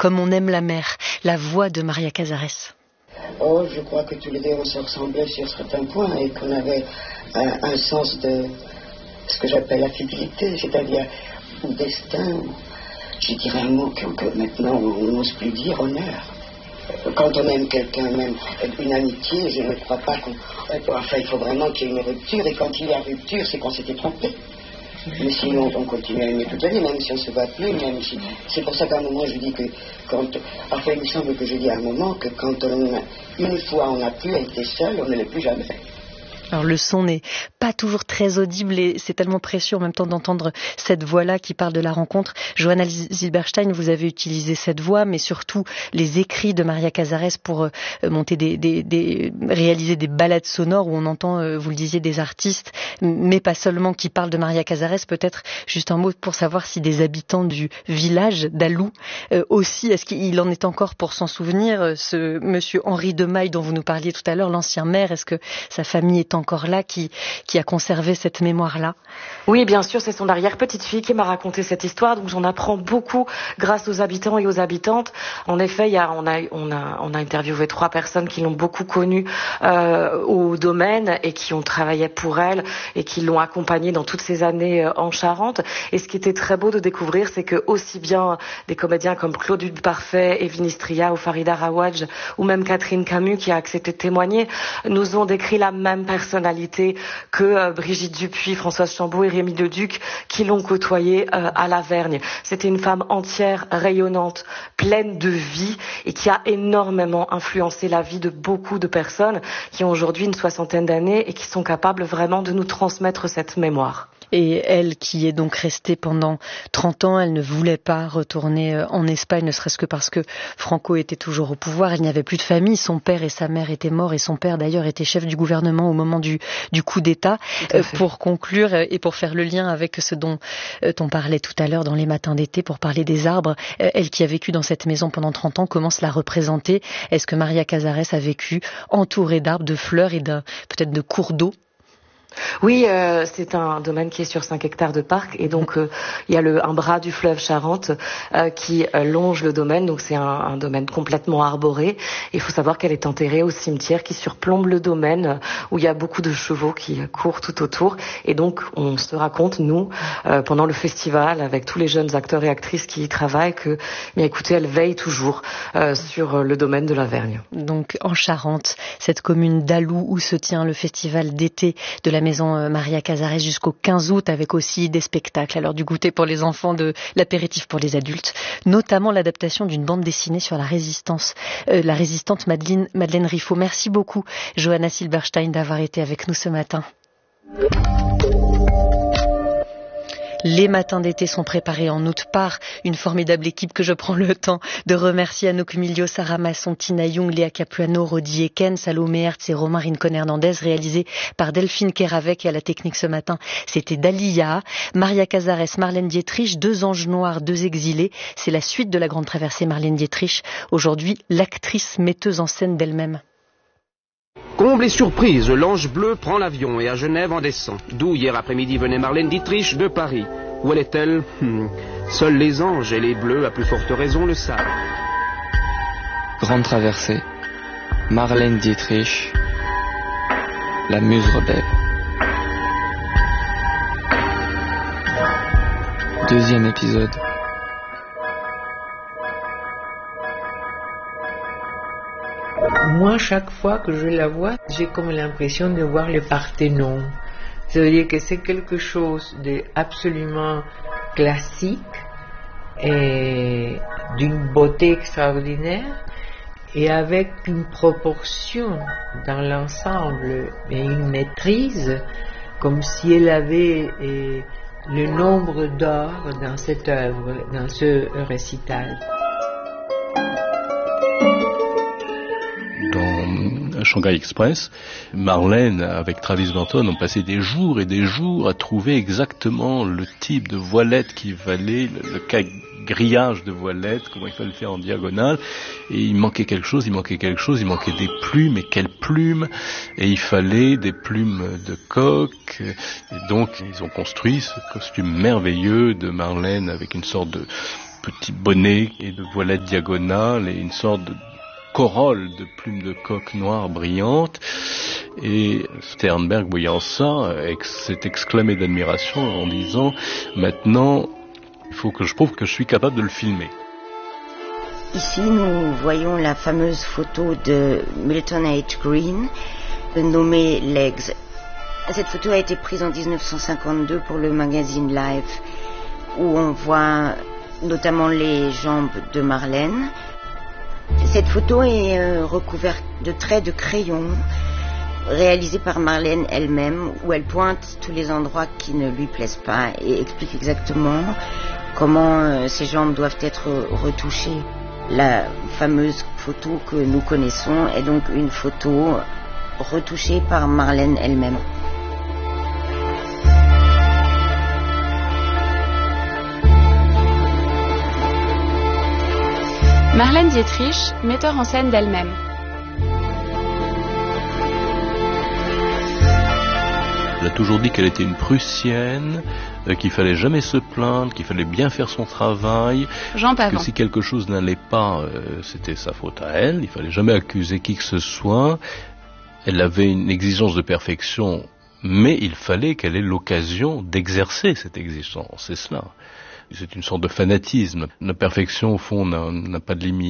Comme on aime la mer, la voix de Maria Casares. Oh, je crois que tous les deux on se ressemblait sur certains points et qu'on avait un sens de ce que j'appelle la fidélité, c'est-à-dire au destin, je dirais un mot que maintenant on n'ose plus dire, honneur. Quand on aime quelqu'un, même une amitié, je ne crois pas qu'on... Enfin, il faut vraiment qu'il y ait une rupture, et quand il y a rupture, c'est qu'on s'était trompé. Mais sinon, on continue à aimer toute la vie, même si on ne se voit plus, même si... C'est pour ça qu'à un moment, je dis que quand... Enfin, il me semble que je dis à un moment que quand une fois on a pu être seul, on ne l'est plus jamais. Alors le son n'est pas toujours très audible et c'est tellement précieux en même temps d'entendre cette voix-là qui parle de la rencontre. Johanna Zilberstein, vous avez utilisé cette voix, mais surtout les écrits de Maria Casares pour monter réaliser des ballades sonores où on entend, vous le disiez, des artistes, mais pas seulement qui parlent de Maria Casares. Peut-être juste un mot pour savoir si des habitants du village d'Alou aussi, est-ce qu'il en est encore pour s'en souvenir, ce monsieur Henri de Maille dont vous nous parliez tout à l'heure, l'ancien maire, est-ce que sa famille est encore là, qui a conservé cette mémoire-là? Oui, bien sûr, c'est son arrière-petite-fille qui m'a raconté cette histoire, donc j'en apprends beaucoup grâce aux habitants et aux habitantes. En effet, on a interviewé 3 personnes qui l'ont beaucoup connue au domaine et qui ont travaillé pour elle et qui l'ont accompagnée dans toutes ces années en Charente. Et ce qui était très beau de découvrir, c'est que aussi bien des comédiens comme Claude Duparfait, Evin Istria ou Farida Rawaj ou même Catherine Camus qui a accepté de témoigner, nous ont décrit la même personnalité que Brigitte Dupuis, Françoise Chambaud et Rémi Leduc qui l'ont côtoyée à Lavergne. C'était une femme entière, rayonnante, pleine de vie et qui a énormément influencé la vie de beaucoup de personnes qui ont aujourd'hui une 60aine d'années et qui sont capables vraiment de nous transmettre cette mémoire. Et elle, qui est donc restée pendant 30 ans, elle ne voulait pas retourner en Espagne, ne serait-ce que parce que Franco était toujours au pouvoir. Il n'y avait plus de famille. Son père et sa mère étaient morts et son père, d'ailleurs, était chef du gouvernement au moment du coup d'État. Pour conclure et pour faire le lien avec ce dont on parlait tout à l'heure dans les matins d'été, pour parler des arbres, elle qui a vécu dans cette maison pendant 30 ans, comment se la représenter? Est-ce que Maria Casares a vécu entourée d'arbres, de fleurs et peut-être de cours d'eau? Oui, c'est un domaine qui est sur 5 hectares de parc et donc il y a un bras du fleuve Charente qui longe le domaine, donc c'est un domaine complètement arboré. Il faut savoir qu'elle est enterrée au cimetière qui surplombe le domaine où il y a beaucoup de chevaux qui courent tout autour et donc on se raconte, nous, pendant le festival avec tous les jeunes acteurs et actrices qui y travaillent que, bien écoutez, elle veille toujours sur le domaine de Lavergne. Donc en Charente, cette commune d'Alou où se tient le festival d'été de la maison Maria Casares jusqu'au 15 août avec aussi des spectacles, à l'heure du goûter pour les enfants, de l'apéritif pour les adultes, notamment l'adaptation d'une bande dessinée sur la résistante Madeleine Riffaut. Merci beaucoup Johanna Zilberstein d'avoir été avec nous ce matin. Les matins d'été sont préparés en août par une formidable équipe que je prends le temps de remercier: Anouk Milio, Sarah Masson, Tina Young, Léa Capuano, Rodi Eken, Salomé Hertz et Romain Rincon-Hernandez, réalisé par Delphine Keravec. Et à la technique ce matin, c'était Dalia, Maria Casares, Marlène Dietrich, 2 anges noirs, 2 exilés. C'est la suite de la grande traversée Marlène Dietrich. Aujourd'hui, l'actrice metteuse en scène d'elle-même. Comble et surprise, l'Ange Bleu prend l'avion et à Genève en descend. D'où hier après-midi venait Marlène Dietrich de Paris. Où allait-elle? Seuls les anges et les bleus, à plus forte raison, le savent. Grande traversée, Marlène Dietrich, la muse rebelle. 2e épisode. Moi, chaque fois que je la vois, j'ai comme l'impression de voir le Parthénon. Ça veut dire que c'est quelque chose d'absolument classique et d'une beauté extraordinaire et avec une proportion dans l'ensemble et une maîtrise comme si elle avait le nombre d'or dans cette œuvre, dans ce récital. Dans Shanghai Express, Marlène avec Travis Banton ont passé des jours et des jours à trouver exactement le type de voilette qui valait, le grillage de voilette, comment il fallait le faire en diagonale, et il manquait quelque chose, il manquait des plumes, et quelles plumes, et il fallait des plumes de coq, et donc ils ont construit ce costume merveilleux de Marlène avec une sorte petit bonnet et de voilette diagonale et une sorte de corolle de plumes de coq noires brillantes. Et Sternberg, voyant ça, s'est exclamé d'admiration en disant « Maintenant, il faut que je prouve que je suis capable de le filmer ». Ici, nous voyons la fameuse photo de Milton H. Green, nommée Legs. Cette photo a été prise en 1952 pour le magazine Life, où on voit notamment les jambes de Marlène. Cette photo est recouverte de traits de crayon, réalisés par Marlène elle-même, où elle pointe tous les endroits qui ne lui plaisent pas et explique exactement comment ces jambes doivent être retouchées. La fameuse photo que nous connaissons est donc une photo retouchée par Marlène elle-même. Marlène Dietrich, metteur en scène d'elle-même. Elle a toujours dit qu'elle était une Prussienne, qu'il fallait jamais se plaindre, qu'il fallait bien faire son travail, que si quelque chose n'allait pas, c'était sa faute à elle, il fallait jamais accuser qui que ce soit. Elle avait une exigence de perfection, mais il fallait qu'elle ait l'occasion d'exercer cette exigence, c'est cela. C'est une sorte de fanatisme. La perfection, au fond, n'a pas de limite.